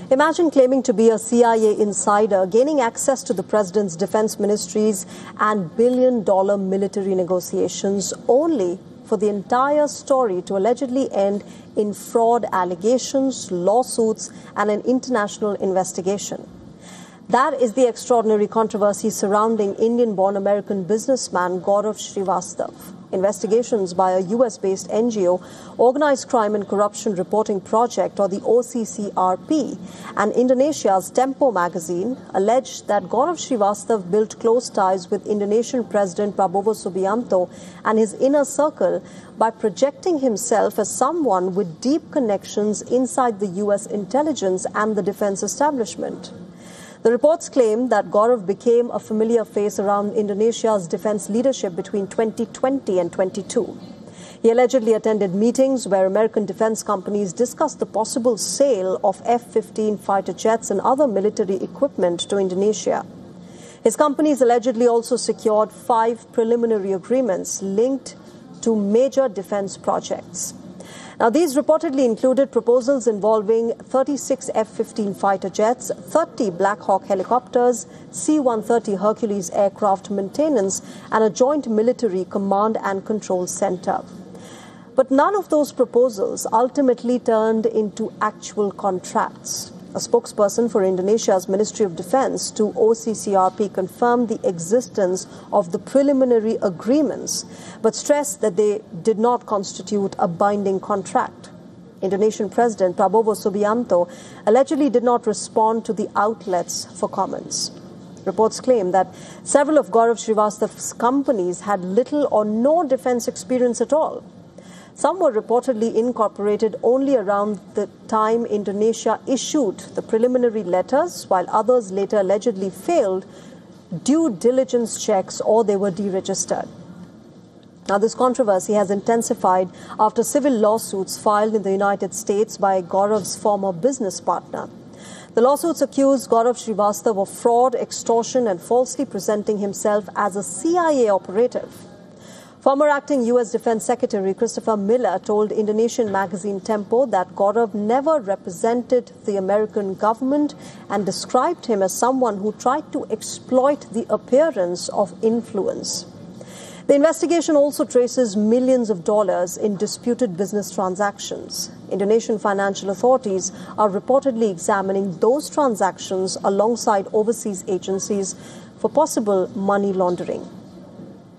Imagine claiming to be a CIA insider, gaining access to the president's defense ministries and billion-dollar military negotiations, only for the entire story to allegedly end in fraud allegations, lawsuits, and an international investigation. That is the extraordinary controversy surrounding Indian-born American businessman Gaurav Srivastav. Investigations by a US-based NGO, Organized Crime and Corruption Reporting Project, or the OCCRP, and Indonesia's Tempo magazine alleged that Gaurav Srivastav built close ties with Indonesian President Prabowo Subianto and his inner circle by projecting himself as someone with deep connections inside the US intelligence and the defense establishment. The reports claim that Gaurav became a familiar face around Indonesia's defense leadership between 2020 and 22. He allegedly attended meetings where American defense companies discussed the possible sale of F-15 fighter jets and other military equipment to Indonesia. His companies allegedly also secured 5 preliminary agreements linked to major defense projects. Now, these reportedly included proposals involving 36 F-15 fighter jets, 30 Black Hawk helicopters, C-130 Hercules aircraft maintenance, and a joint military command and control center. But none of those proposals ultimately turned into actual contracts. A spokesperson for Indonesia's Ministry of Defense to OCCRP confirmed the existence of the preliminary agreements, but stressed that they did not constitute a binding contract. Indonesian President Prabowo Subianto allegedly did not respond to the outlets for comments. Reports claim that several of Gaurav Srivastav's companies had little or no defense experience at all. Some were reportedly incorporated only around the time Indonesia issued the preliminary letters, while others later allegedly failed due diligence checks or they were deregistered. Now, this controversy has intensified after civil lawsuits filed in the United States by Gaurav's former business partner. The lawsuits accuse Gaurav Srivastav of fraud, extortion, and falsely presenting himself as a CIA operative. Former acting U.S. Defense Secretary Christopher Miller told Indonesian magazine Tempo that Gaurav never represented the American government and described him as someone who tried to exploit the appearance of influence. The investigation also traces millions of dollars in disputed business transactions. Indonesian financial authorities are reportedly examining those transactions alongside overseas agencies for possible money laundering.